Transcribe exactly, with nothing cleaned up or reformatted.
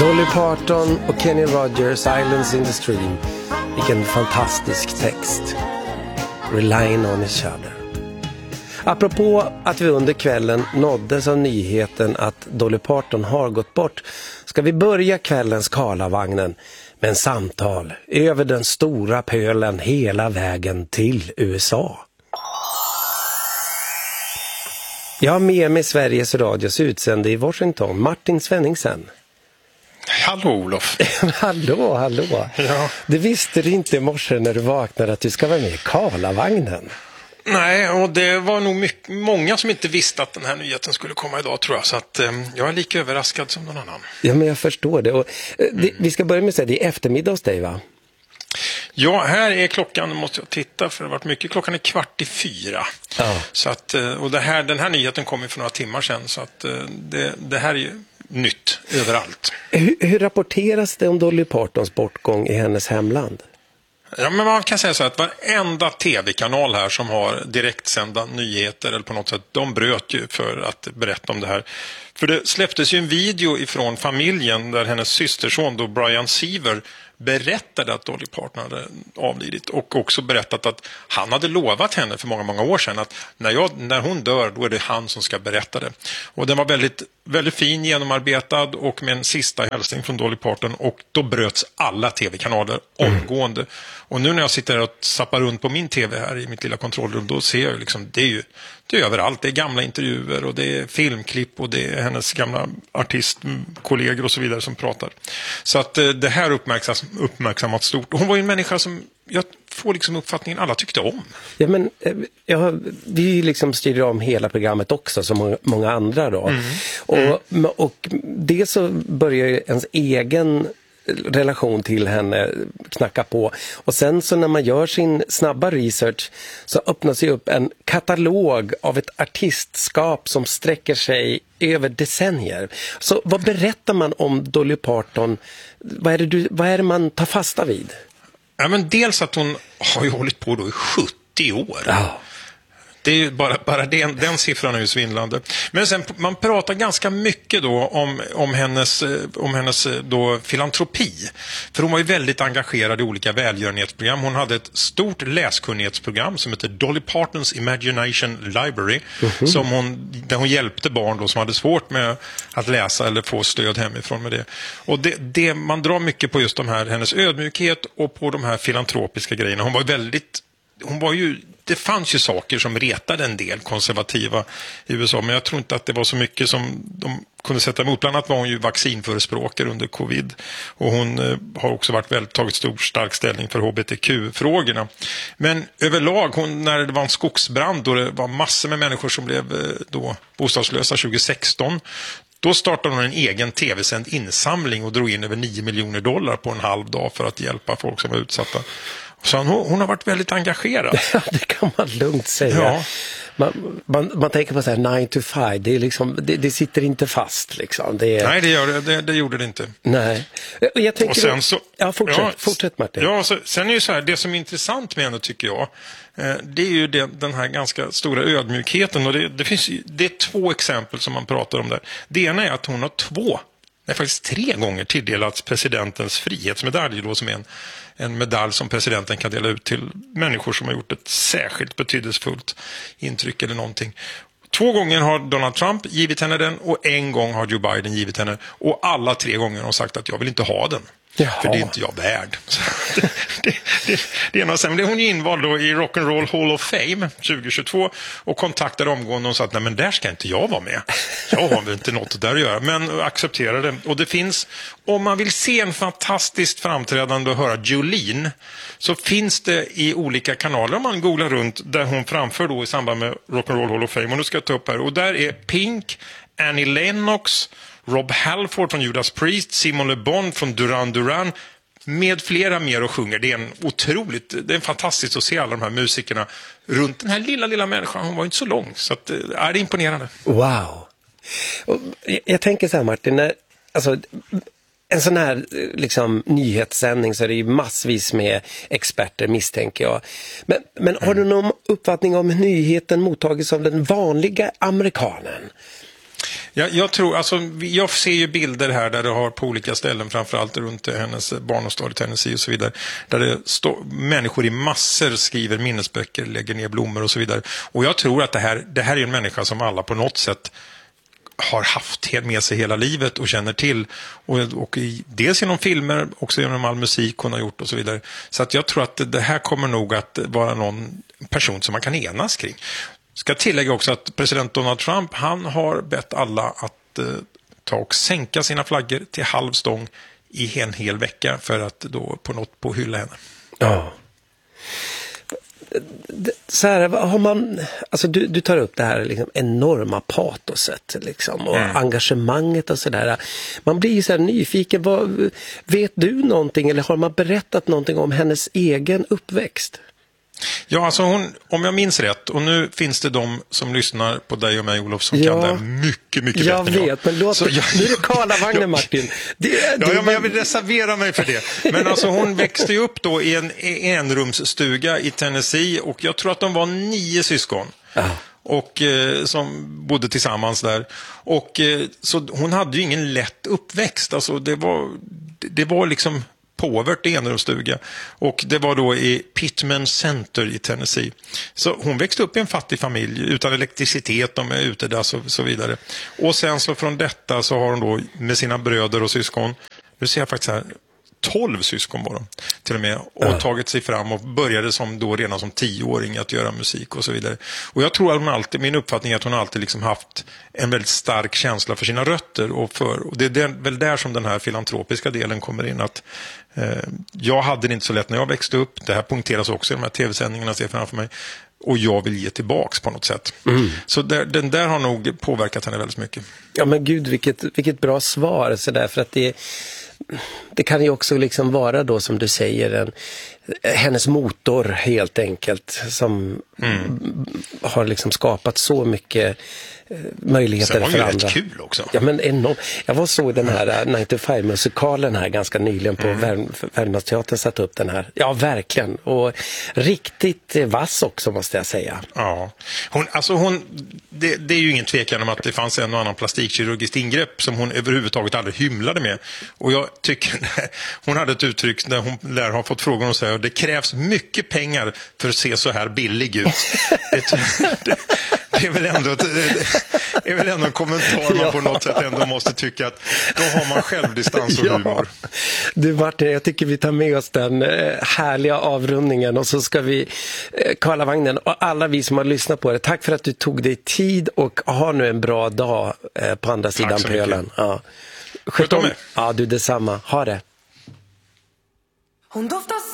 Dolly Parton och Kenny Rogers, Islands in the Stream. Vilken fantastisk text. Relying on each other. Apropå att vi under kvällen nåddes av nyheten att Dolly Parton har gått bort, ska vi börja kvällens Karlavagnen med en samtal över den stora pölen hela vägen till U S A. Jag har med mig Sveriges Radios utsände i Washington, Martin Svenningsen. Hallå Olof. hallå, hallå. Ja. Du visste du inte i morse när du vaknade att du ska vara med i Karlavagnen? Nej, och det var nog mycket, många som inte visste att den här nyheten skulle komma idag, tror jag. Så att eh, jag är lika överraskad som någon annan. Ja, men jag förstår det. Och, eh, det vi ska börja med att säga, det är eftermiddag hos dig, va? Ja, här är klockan, måste jag titta för det har varit mycket. Klockan är kvart i fyra. Ja. Så att, och det här, den här nyheten kom ju för några timmar sedan. Så att det, det här är ju nytt överallt. Hur, hur rapporteras det om Dolly Partons bortgång i hennes hemland? Ja, men man kan säga så att varenda tv-kanal här som har direktsända nyheter eller på något sätt, de bröt ju för att berätta om det här. För det släpptes ju en video ifrån familjen där hennes systerson då Brian Seaver berättade att Dolly Parton hade avlidit och också berättat att han hade lovat henne för många, många år sedan att när, jag, när hon dör då är det han som ska berätta det. Och den var väldigt, väldigt fin, genomarbetad och med en sista hälsning från Dolly Parton och då bröts alla tv-kanaler omgående. Mm. Och nu när jag sitter och sappar runt på min tv här i mitt lilla kontrollrum då ser jag liksom, det är ju det är överallt. Det är gamla intervjuer och det är filmklipp och det är hennes gamla artistkollegor och så vidare som pratar. Så att det här uppmärksammas, uppmärksammat stort. Hon var ju en människa som jag får liksom uppfattningen alla tyckte om. Ja, men ja, vi liksom styrde om hela programmet också som många andra då. Mm. Och, mm. och det så börjar ju ens egen relation till henne knacka på. Och sen så när man gör sin snabba research så öppnas ju upp en katalog av ett artistskap som sträcker sig över decennier. Så vad berättar man om Dolly Parton? Vad är det, du, vad är det man tar fasta vid? Ja, men dels att hon har ju hållit på då i sjuttio år. Ja. Det är ju bara, bara den, den siffran är ju svindlande. Men sen man pratar ganska mycket då om, om hennes, om hennes då filantropi. För hon var ju väldigt engagerad i olika välgörenhetsprogram. Hon hade ett stort läskunnighetsprogram som heter Dolly Partons Imagination Library. Mm-hmm. Som hon, där hon hjälpte barn då som hade svårt med att läsa eller få stöd hemifrån med det. Och det, det, man drar mycket på just de här, hennes ödmjukhet och på de här filantropiska grejerna. Hon var väldigt, hon var ju det fanns ju saker som retade en del konservativa i U S A, men jag tror inte att det var så mycket som de kunde sätta emot. Bland annat var hon ju vaccinförespråkare under covid och hon eh, har också varit väldigt tagit stor stark ställning för H B T Q-frågorna. Men överlag, hon, när det var en skogsbrand då det var massor med människor som blev eh, då bostadslösa tjugo sexton, då startade hon en egen tv-sänd insamling och drog in över nio miljoner dollar på en halv dag för att hjälpa folk som var utsatta. Så hon, hon har varit väldigt engagerad. Ja, det kan man lugnt säga. Ja. Man, man, man tänker på så här nine to five, det, är liksom, det, det sitter inte fast. Liksom. Det är... Nej, det, gör det, det, det gjorde det inte. Nej. Och jag tänker, och sen så, ja, fortsätt, ja, fortsätt Martin. Ja, så, sen är ju så här, det som är intressant med henne tycker jag, eh, det är ju det, den här ganska stora ödmjukheten. Och det, det, finns, det är två exempel som man pratar om där. Det ena är att hon har två, nej faktiskt tre gånger tilldelats presidentens frihetsmedalj då, som är en En medalj som presidenten kan dela ut till människor som har gjort ett särskilt betydelsefullt intryck eller någonting. Två gånger har Donald Trump givit henne den och en gång har Joe Biden givit henne. Och alla tre gånger har hon sagt att jag vill inte ha den. Jaha. För det är inte jag värd. det, det, det, det ena, sen blev hon ju invald då i Rock and Roll Hall of Fame tjugo tjugotvå och kontaktade omgående och sa att nej, men där ska inte jag vara med. Jag har väl inte något där att göra, men accepterade det. Och det finns, om man vill se en fantastiskt framträdande och höra Jolene, så finns det i olika kanaler om man googlar runt där hon framför då i samband med Rock and Roll Hall of Fame. Och nu ska jag ta upp här. Och där är Pink, Annie Lennox, Rob Halford från Judas Priest, Simon Le Bon från Duran Duran med flera mer och sjunger. Det är en otroligt, det är fantastiskt att se alla de här musikerna runt den här lilla, lilla människan. Hon var inte så lång, så att, är det imponerande. Wow. Och jag, jag tänker så här Martin, när, alltså, en sån här liksom, nyhetssändning så är det ju massvis med experter misstänker jag. Men, men har mm. du någon uppfattning om hur nyheten mottagits av den vanliga amerikanen? Jag, jag tror, alltså, jag ser ju bilder här där det har på olika ställen, framförallt runt hennes barnastad i Tennessee och så vidare, där det står människor i massor skriver minnesböcker, lägger ner blommor och så vidare. Och jag tror att det här, det här är en människa som alla på något sätt har haft med sig hela livet och känner till. Och, och i, dels genom filmer, också genom all musik hon har gjort och så vidare. Så att jag tror att det här kommer nog att vara någon person som man kan enas kring. Ska tillägga också att president Donald Trump, han har bett alla att eh, ta och sänka sina flaggor till halv stång i en hel vecka för att då på något på hylla henne. Ja. Så här, har man, alltså du, du tar upp det här liksom enorma patoset liksom, och mm. engagemanget och sådär. Man blir ju så här nyfiken. Vad, vet du någonting eller har man berättat någonting om hennes egen uppväxt? Ja, alltså hon, om jag minns rätt, och nu finns det de som lyssnar på dig och mig, Olof, som ja, kan det mycket, mycket jag bättre än jag. vet, men låt, så jag, nu är det Karlavagnen, Martin. Det, ja, det, ja, men jag vill reservera mig för det. Men alltså hon växte ju upp då i en enrumsstuga i Tennessee, och jag tror att de var nio syskon. Ja. Och eh, som bodde tillsammans där. Och eh, så hon hade ju ingen lätt uppväxt. Alltså det var, det var liksom påvert i enrumsstuga. Och det var då i Pittman Center i Tennessee. Så hon växte upp i en fattig familj utan elektricitet, de är ute där så, så vidare. Och sen så från detta så har hon då med sina bröder och syskon, nu ser jag faktiskt här, tolv syskon var de till och med, och ja. tagit sig fram och började som då redan som tioåring att göra musik och så vidare. Och jag tror att hon alltid, min uppfattning är att hon alltid liksom haft en väldigt stark känsla för sina rötter, och, för, och det är väl där som den här filantropiska delen kommer in, att eh, jag hade det inte så lätt när jag växte upp. Det här punkteras också i de här tv-sändningarna jag ser framför mig. Och jag vill ge tillbaks på något sätt. Mm. Så där, den där har nog påverkat henne väldigt mycket. Ja, men gud, vilket, vilket bra svar. Så där, för att det, det kan ju också liksom vara då, som du säger, en, hennes motor helt enkelt, som mm. har liksom skapat så mycket möjligheter för andra. Sen var ju rätt kul också. Ja, men enormt. Jag var så i den här nio to five-musikalen här ganska nyligen på mm. Värmlandsteatern, satt upp den här. Ja, verkligen. Och riktigt vass också, måste jag säga. Ja. Hon, alltså hon, det, det är ju ingen tvekan om att det fanns en och annan plastikkirurgiskt ingrepp som hon överhuvudtaget aldrig hymlade med. Och jag tycker, hon hade ett uttryck när hon lär ha fått frågan och säger: det krävs mycket pengar för att se så här billig ut. det, det, det är väl ändå ett, det är väl ändå en kommentar man på något sätt ändå måste tycka att då har man självdistans och humor. Ja. Du Martin, jag tycker vi tar med oss den härliga avrundningen, och så ska vi Karlavagnen och alla vi som har lyssnat på det. Tack för att du tog dig tid, och ha nu en bra dag på andra sidan pölen. Ja. Sköt om er. Ja, du detsamma. Ha det. Hon doftar